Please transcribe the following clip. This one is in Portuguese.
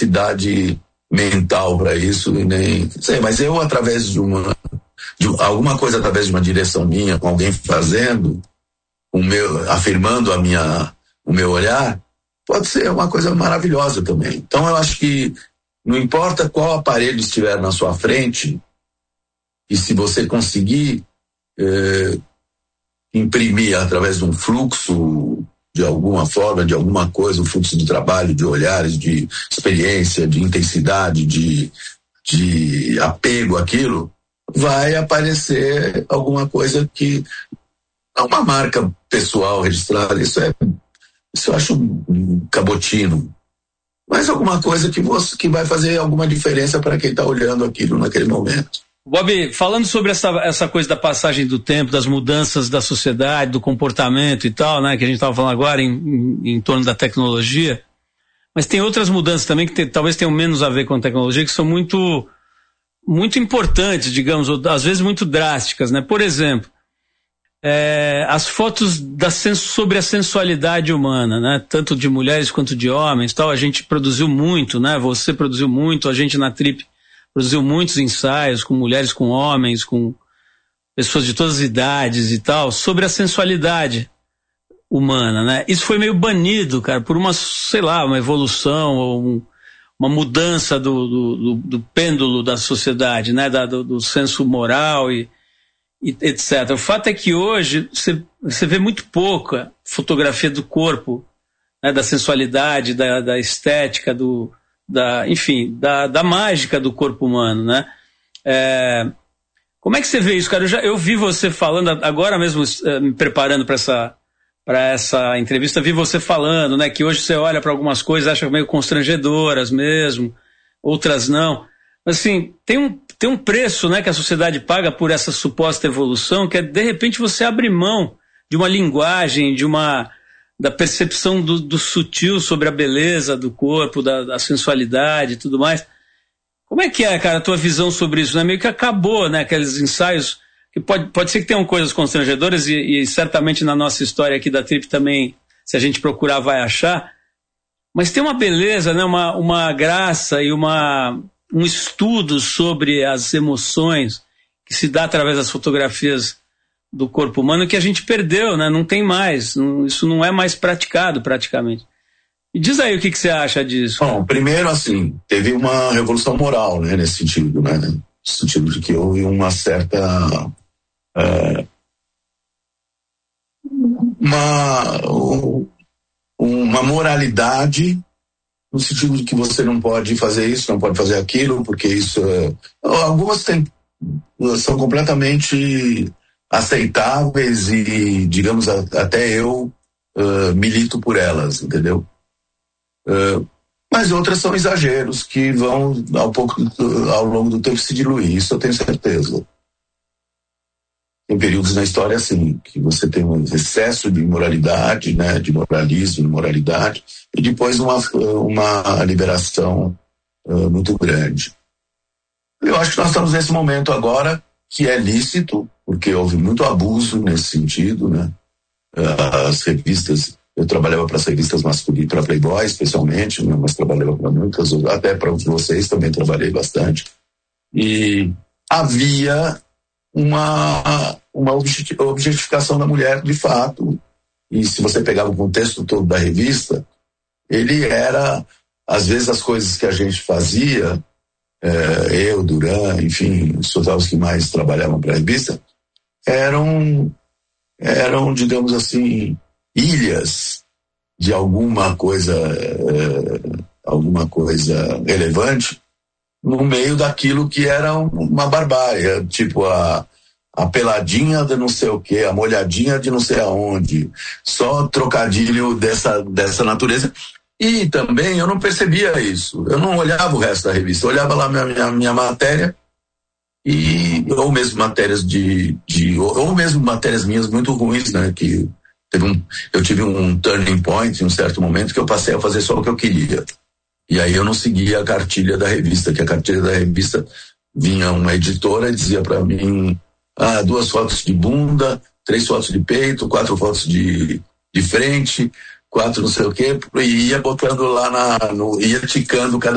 capacidade mental para isso, e nem sei, mas eu através de alguma coisa, através de uma direção minha, com alguém fazendo, afirmando o meu olhar, pode ser uma coisa maravilhosa também. Então eu acho que não importa qual aparelho estiver na sua frente, e se você conseguir imprimir através de um fluxo, de alguma forma, de alguma coisa, um fluxo de trabalho, de olhares, de experiência, de intensidade, de apego àquilo, vai aparecer alguma coisa que é uma marca pessoal registrada. Isso eu acho um cabotino. Mas alguma coisa que vai fazer alguma diferença para quem está olhando aquilo naquele momento. Bob, falando sobre essa coisa da passagem do tempo, das mudanças da sociedade, do comportamento e tal, né, que a gente estava falando agora em torno da tecnologia, mas tem outras mudanças também que talvez tenham menos a ver com a tecnologia, que são muito, muito importantes, digamos, ou às vezes muito drásticas, né? Por exemplo, as fotos sobre a sensualidade humana, né? Tanto de mulheres quanto de homens, tal, a gente produziu muito, né? Você produziu muito, a gente na Trip produziu muitos ensaios com mulheres, com homens, com pessoas de todas as idades e tal, sobre a sensualidade humana, né? Isso foi meio banido, cara, por uma evolução ou uma mudança do pêndulo da sociedade, né? Do senso moral e etc. O fato é que hoje você vê muito pouca fotografia do corpo, né? Da sensualidade, da estética, da mágica do corpo humano, né? Como é que você vê isso, cara? Eu vi você falando, agora mesmo me preparando para essa entrevista, vi você falando, né, que hoje você olha para algumas coisas, acha meio constrangedoras mesmo, outras não. Mas assim, tem um preço, né, que a sociedade paga por essa suposta evolução, que é, de repente, você abrir mão de uma linguagem, da percepção do sutil sobre a beleza do corpo, da sensualidade e tudo mais. Como é que é, cara, a tua visão sobre isso? Né? Meio que acabou, né? Aqueles ensaios que pode ser que tenham coisas constrangedoras e certamente na nossa história aqui da Trip também, se a gente procurar, vai achar. Mas tem uma beleza, né? Uma graça e um estudo sobre as emoções que se dá através das fotografias do corpo humano que a gente perdeu, né? Não tem mais, isso não é mais praticado praticamente. E diz aí o que você acha disso. Bom, primeiro, assim, teve uma revolução moral, né, nesse sentido, né? No sentido de que houve uma certa uma moralidade no sentido de que você não pode fazer isso, não pode fazer aquilo, porque isso algumas são completamente aceitáveis e, digamos, até eu milito por elas, entendeu? Mas outras são exageros que vão ao longo do tempo se diluir, isso eu tenho certeza. Tem períodos na história assim, que você tem um excesso de imoralidade, né, de moralismo, de moralidade, e depois uma liberação muito grande. Eu acho que nós estamos nesse momento agora que é lícito, porque houve muito abuso nesse sentido, né? As revistas, eu trabalhava para as revistas masculinas, para Playboy especialmente, né? Mas trabalhava para muitas, até para vocês também trabalhei bastante. E havia uma objetificação da mulher de fato. E se você pegava o contexto todo da revista, ele era, às vezes as coisas que a gente fazia, eu, Duran, enfim, os que mais trabalhavam para a revista, eram, digamos assim, ilhas de alguma coisa relevante no meio daquilo que era uma barbárie, tipo a peladinha de não sei o que, a molhadinha de não sei aonde, só trocadilho dessa natureza. E também eu não percebia isso, eu não olhava o resto da revista, eu olhava lá minha matéria, ou mesmo matérias ou mesmo matérias minhas muito ruins, né, que eu tive um turning point em um certo momento que eu passei a fazer só o que eu queria. E aí eu não seguia a cartilha da revista, que a cartilha da revista vinha uma editora e dizia para mim, 2 fotos de bunda, 3 fotos de peito, 4 fotos de frente, 4 não sei o quê, e ia botando lá ia ticando cada